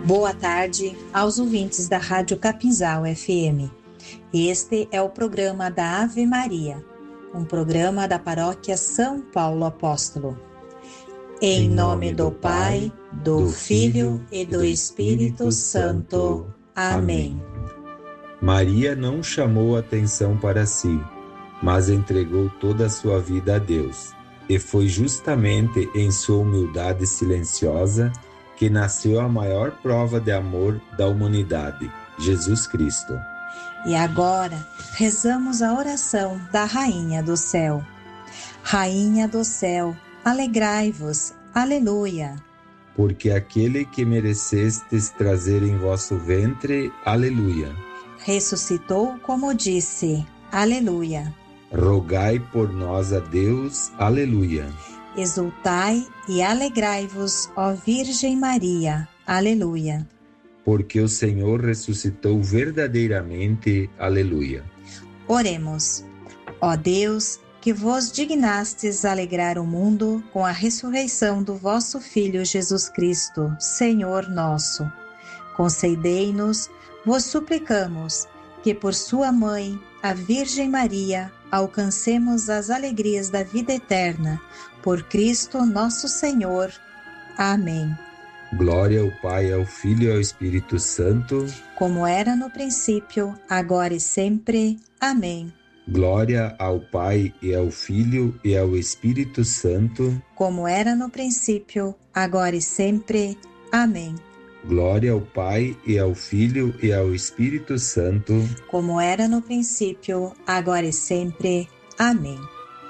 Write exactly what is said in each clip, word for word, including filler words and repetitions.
Boa tarde aos ouvintes da Rádio Capinzal F M. Este é o programa da Ave Maria, um programa da Paróquia São Paulo Apóstolo. Em nome do Pai, do Filho e do Espírito Santo. Amém. Maria não chamou atenção para si, mas entregou toda a sua vida a Deus. E foi justamente em sua humildade silenciosa que nasceu a maior prova de amor da humanidade, Jesus Cristo. E agora, rezamos a oração da Rainha do Céu. Rainha do Céu, alegrai-vos, aleluia. Porque aquele que merecestes trazer em vosso ventre, aleluia. Ressuscitou como disse, aleluia. Rogai por nós a Deus, aleluia. Exultai e alegrai-vos, ó Virgem Maria, aleluia. Porque o Senhor ressuscitou verdadeiramente, aleluia. Oremos. Ó Deus, que vos dignastes alegrar o mundo com a ressurreição do vosso Filho Jesus Cristo, Senhor nosso. Concedei-nos, vos suplicamos, que por sua mãe, a Virgem Maria, alcancemos as alegrias da vida eterna, por Cristo nosso Senhor. Amém. Glória ao Pai, ao Filho e ao Espírito Santo, como era no princípio, agora e sempre. Amém. Glória ao Pai e ao Filho e ao Espírito Santo, como era no princípio, agora e sempre. Amém. Glória ao Pai e ao Filho e ao Espírito Santo, como era no princípio, agora e sempre. Amém.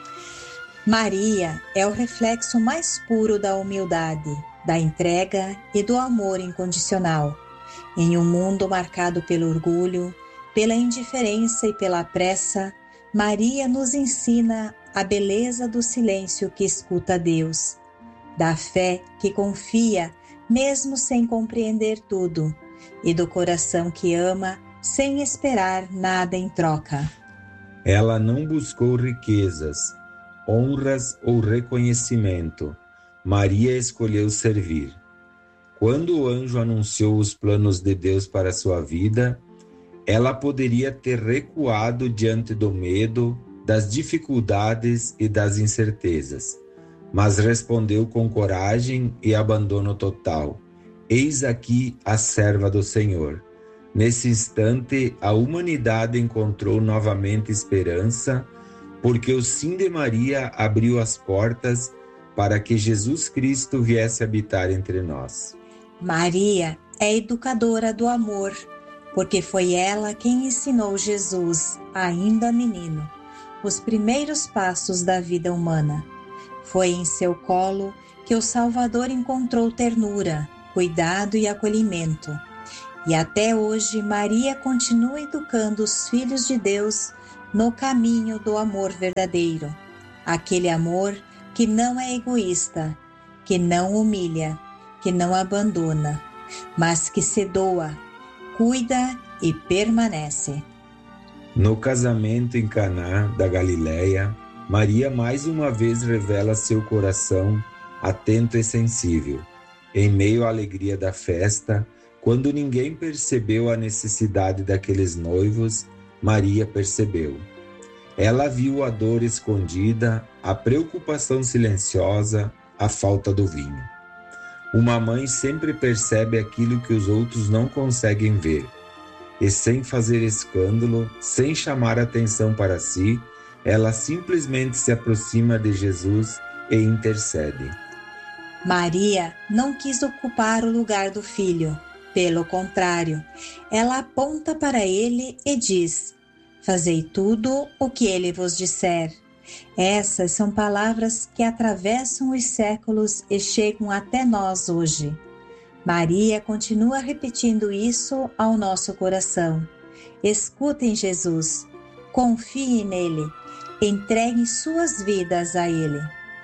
Maria é o reflexo mais puro da humildade, da entrega e do amor incondicional. Em um mundo marcado pelo orgulho, pela indiferença e pela pressa, Maria nos ensina a beleza do silêncio que escuta a Deus, da fé que confia mesmo sem compreender tudo, e do coração que ama sem esperar nada em troca. Ela não buscou riquezas, honras ou reconhecimento. Maria escolheu servir. Quando o anjo anunciou os planos de Deus para sua vida, ela poderia ter recuado diante do medo, das dificuldades e das incertezas, mas respondeu com coragem e abandono total. Eis aqui a serva do Senhor. Nesse instante, a humanidade encontrou novamente esperança, porque o sim de Maria abriu as portas para que Jesus Cristo viesse habitar entre nós. Maria é educadora do amor, porque foi ela quem ensinou Jesus, ainda menino, os primeiros passos da vida humana. Foi em seu colo que o Salvador encontrou ternura, cuidado e acolhimento. E até hoje Maria continua educando os filhos de Deus no caminho do amor verdadeiro. Aquele amor que não é egoísta, que não humilha, que não abandona, mas que se doa, cuida e permanece. No casamento em Caná da Galileia, Maria mais uma vez revela seu coração atento e sensível. Em meio à alegria da festa, quando ninguém percebeu a necessidade daqueles noivos, Maria percebeu. Ela viu a dor escondida, a preocupação silenciosa, a falta do vinho. Uma mãe sempre percebe aquilo que os outros não conseguem ver. E sem fazer escândalo, sem chamar atenção para si, ela simplesmente se aproxima de Jesus e intercede. Maria não quis ocupar o lugar do filho. Pelo contrário, ela aponta para ele e diz: fazei tudo o que ele vos disser. Essas são palavras que atravessam os séculos e chegam até nós hoje. Maria continua repetindo isso ao nosso coração. Escutem Jesus, confiem nele, entreguem suas vidas a ele.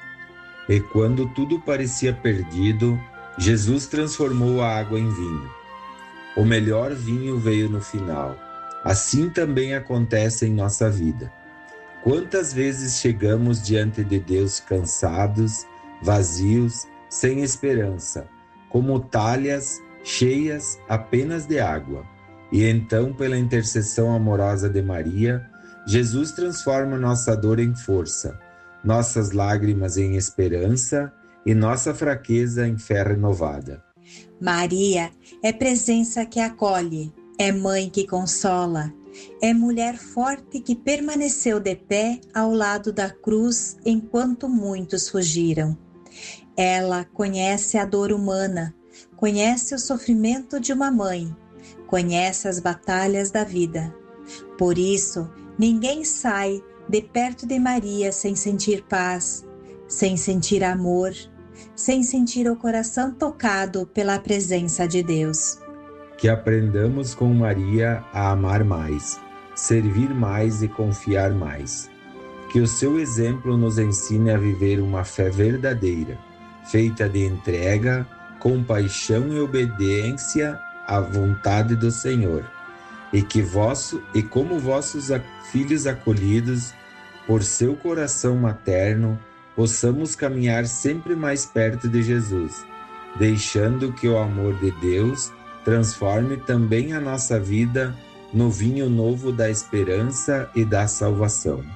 E quando tudo parecia perdido, Jesus transformou a água em vinho. O melhor vinho veio no final. Assim também acontece em nossa vida. Quantas vezes chegamos diante de Deus cansados, vazios, sem esperança, como talhas cheias apenas de água. E então, pela intercessão amorosa de Maria, Jesus transforma nossa dor em força, nossas lágrimas em esperança e nossa fraqueza em fé renovada. Maria é presença que acolhe, é mãe que consola, é mulher forte que permaneceu de pé ao lado da cruz enquanto muitos fugiram. Ela conhece a dor humana, conhece o sofrimento de uma mãe, conhece as batalhas da vida. Por isso, ninguém sai de perto de Maria sem sentir paz, sem sentir amor, sem sentir o coração tocado pela presença de Deus. Que aprendamos com Maria a amar mais, servir mais e confiar mais. Que o seu exemplo nos ensine a viver uma fé verdadeira, feita de entrega, compaixão e obediência à vontade do Senhor. E que vosso, e como vossos filhos acolhidos por seu coração materno, possamos caminhar sempre mais perto de Jesus, deixando que o amor de Deus transforme também a nossa vida no vinho novo da esperança e da salvação.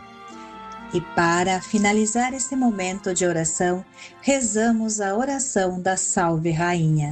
E para finalizar esse momento de oração, rezamos a oração da Salve Rainha.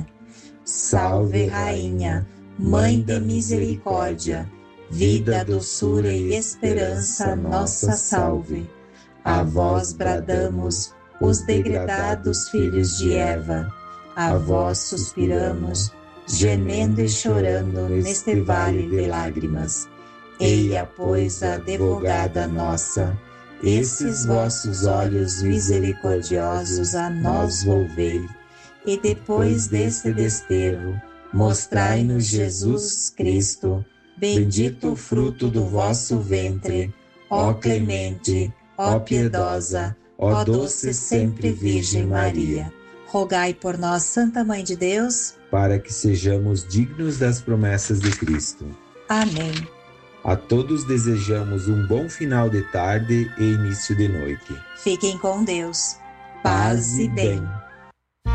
Salve Rainha, Mãe de misericórdia, vida, doçura e esperança, nossa salve. A vós bradamos, os degredados filhos de Eva, a vós suspiramos, gemendo e chorando neste vale de lágrimas. Eia, pois, advogada nossa, esses vossos olhos misericordiosos a nós volvei, e depois deste desterro, mostrai-nos Jesus Cristo, bendito o fruto do vosso ventre, ó clemente, ó piedosa, ó doce sempre Virgem Maria. Rogai por nós, Santa Mãe de Deus, para que sejamos dignos das promessas de Cristo. Amém. A todos desejamos um bom final de tarde e início de noite. Fiquem com Deus. Paz e bem.